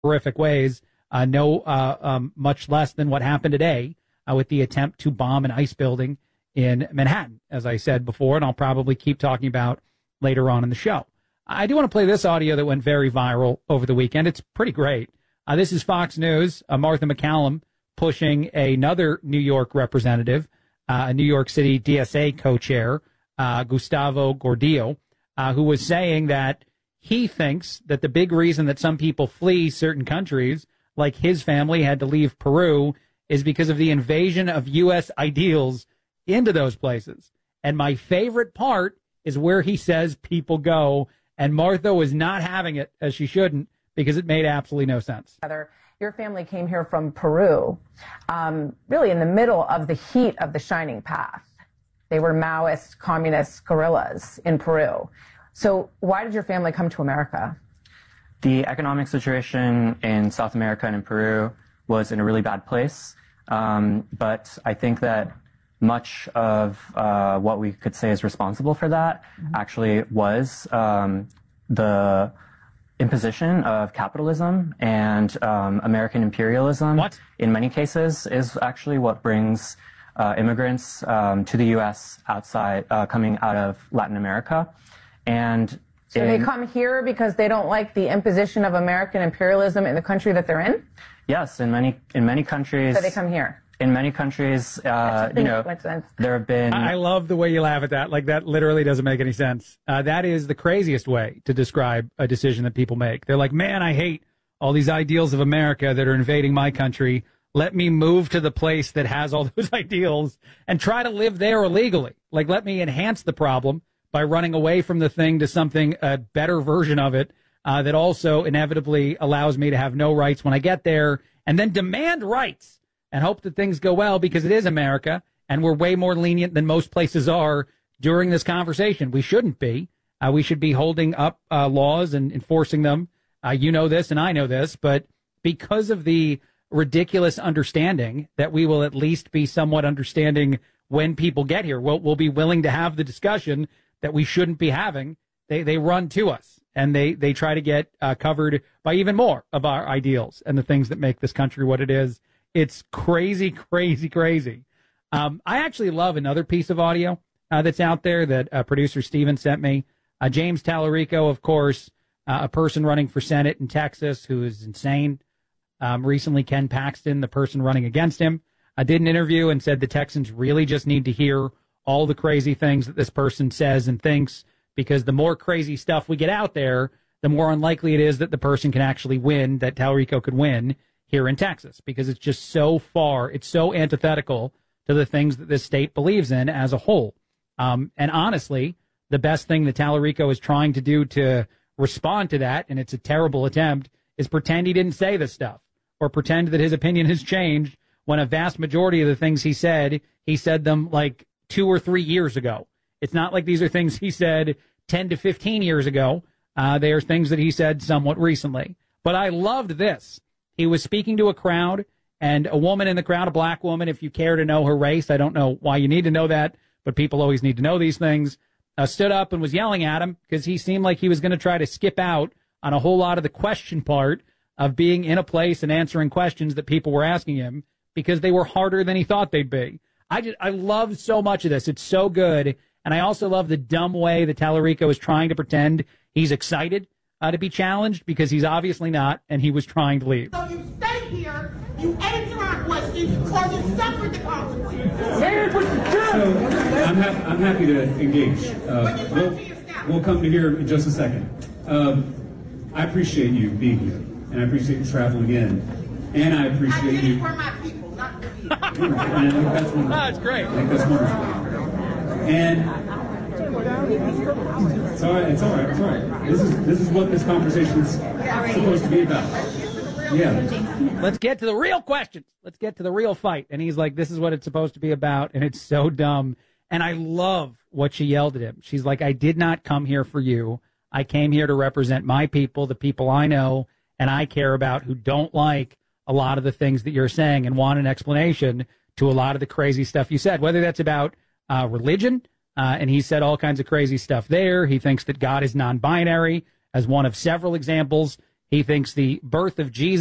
horrific ways, much less than what happened today with the attempt to bomb an ICE building in Manhattan, as I said before, and I'll probably keep talking about later on in the show. I do want to play this audio that went very viral over the weekend. It's pretty great. This is Fox News, Martha MacCallum pushing another New York representative, a New York City DSA co-chair, Gustavo Gordillo, who was saying that he thinks that the big reason that some people flee certain countries, like his family had to leave Peru, is because of the invasion of U.S. ideals into those places. And my favorite part is where he says people go, and Martha was not having it, as she shouldn't, because it made absolutely no sense. Your family came here from Peru, really in the middle of the heat of the Shining Path. They were Maoist, communist guerrillas in Peru. So why did your family come to America? The economic situation in South America and in Peru was in a really bad place. But I think that much of what we could say is responsible for that actually was the imposition of capitalism and American imperialism. What? In many cases is actually what brings immigrants to the U.S. coming out of Latin America. And so they come here because they don't like the imposition of American imperialism in the country that they're in? Yes, in many countries. So they come here. In many countries, there have been... I love the way you laugh at that. Like, that literally doesn't make any sense. That is the craziest way to describe a decision that people make. They're like, man, I hate all these ideals of America that are invading my country. Let me move to the place that has all those ideals and try to live there illegally. Like, let me enhance the problem by running away from the thing to something, a better version of it, that also inevitably allows me to have no rights when I get there, and then demand rights and hope that things go well, because it is America, and we're way more lenient than most places are during this conversation. We shouldn't be. We should be holding up laws and enforcing them. You know this, and I know this, but because of the ridiculous understanding that we will at least be somewhat understanding when people get here, we'll be willing to have the discussion that we shouldn't be having. They run to us, and they try to get covered by even more of our ideals and the things that make this country what it is. It's crazy, crazy, crazy. I actually love another piece of audio that's out there that producer Steven sent me. James Tallarico, of course, a person running for Senate in Texas who is insane. Recently, Ken Paxton, the person running against him, did an interview and said the Texans really just need to hear all the crazy things that this person says and thinks, because the more crazy stuff we get out there, the more unlikely it is that the person can actually win, that Tallarico could win here in Texas, because it's just so far, it's so antithetical to the things that this state believes in as a whole. And honestly, the best thing that Tallarico is trying to do to respond to that, and it's a terrible attempt, is pretend he didn't say this stuff, or pretend that his opinion has changed, when a vast majority of the things he said them like 2 or 3 years ago. It's not like these are things he said 10 to 15 years ago. They are things that he said somewhat recently. But I loved this. He was speaking to a crowd, and a woman in the crowd, a black woman, if you care to know her race, I don't know why you need to know that, but people always need to know these things, stood up and was yelling at him because he seemed like he was going to try to skip out on a whole lot of the question part of being in a place and answering questions that people were asking him because they were harder than he thought they'd be. I love so much of this. It's so good. And I also love the dumb way that Tallarico is trying to pretend he's excited to be challenged, because he's obviously not, and he was trying to leave. So you stay here, you answer our questions, or you suffer the consequences. So I'm happy to engage. We'll come to here in just a second. I appreciate you being here, and I appreciate you traveling in, and I appreciate you. For my people, not for you. I think that's wonderful. That's great. I think that's wonderful. And it's all right. This is what this conversation is supposed to be about. Yeah. Let's get to the real questions. Let's get to the real fight. And he's like, this is what it's supposed to be about, and it's so dumb. And I love what she yelled at him. She's like, I did not come here for you. I came here to represent my people, the people I know and I care about, who don't like a lot of the things that you're saying and want an explanation to a lot of the crazy stuff you said, whether that's about religion. And he said all kinds of crazy stuff there. He thinks that God is non-binary as one of several examples. He thinks the birth of Jesus